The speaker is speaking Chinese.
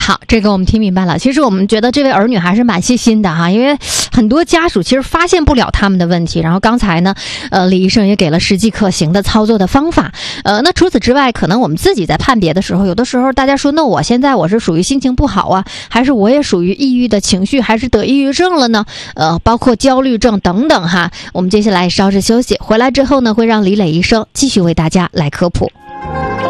好，这个我们听明白了。其实我们觉得这位儿女还是蛮细心的哈，因为很多家属其实发现不了他们的问题。然后刚才呢，李医生也给了实际可行的操作的方法。那除此之外，可能我们自己在判别的时候，有的时候大家说，那我现在我是属于心情不好啊，还是我也属于抑郁的情绪，还是得抑郁症了呢？包括焦虑症等等哈。我们接下来稍事休息，回来之后呢，会让李磊医生继续为大家来科普。